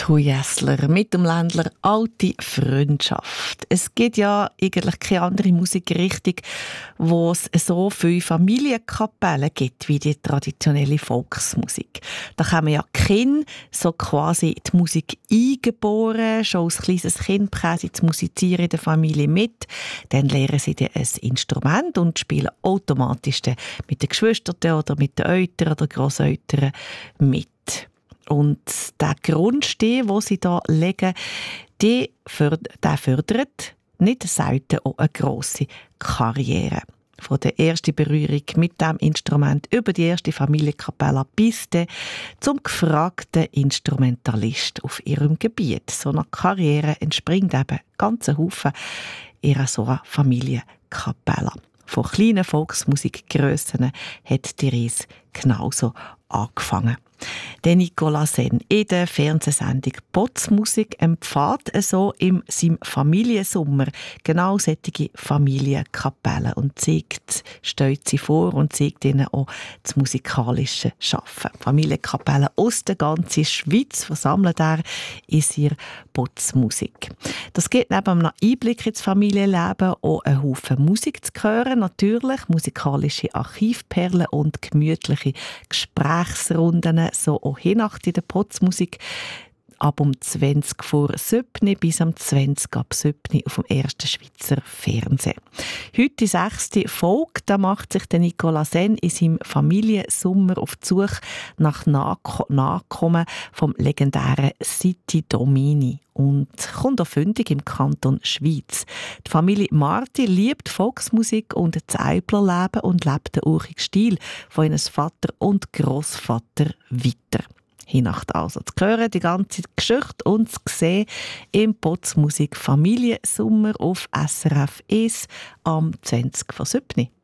Marco Jässler mit dem Ländler «Alte Freundschaft». Es gibt ja eigentlich keine andere Musikrichtung, wo es so viele Familienkapellen gibt wie die traditionelle Volksmusik. Da kommen ja die Kinder so quasi die Musik eingeboren, schon als kleines Kind bekommen sie das Musizieren in der Familie mit. Dann lernen sie dann ein Instrument und spielen automatisch dann mit den Geschwistern oder mit den Eltern oder Grosseltern mit. Und der Grundstein, den sie da legen, der fördert nicht selten auch eine grosse Karriere. Von der ersten Berührung mit diesem Instrument über die erste Familienkapelle bis zum gefragten Instrumentalist auf ihrem Gebiet. So einer Karriere entspringt eben ganz ein Haufen ihrer so einer Familienkapelle. Von kleinen Volksmusikgrössen hat die Reise genauso angefangen. Der Nicolas Senn in der Fernsehsendung «Potzmusik» empfiehlt so in seinem Familiensommer genau solche Familienkapellen und stellt sie vor und zeigt ihnen auch das musikalische Schaffen. Familienkapellen aus der ganzen Schweiz versammelt er in seiner «Potzmusik». Das gibt neben einem Einblick ins Familienleben auch einen Haufen Musik zu hören, natürlich musikalische Archivperlen und gemütliche Gesprächsrunden, so auch Nacht in der Potzmusik ab 20 vor 7 bis 20 ab 7 auf dem ersten Schweizer Fernsehen. Heute die 6. Folge, da macht sich der Nicolas Senn in seinem Familiensommer auf die Suche nach Nachkommen vom legendären City Domini und kommt auf Fündig im Kanton Schwyz. Die Familie Marti liebt Volksmusik und das Eiblerleben und lebt den urigen Stil von ihrem Vater und Grossvater weiter. Hinacht also zu hören, die ganze Geschichte und zu sehen im Potzmusik Familiensommer auf SRF 1 am 20 vor 7.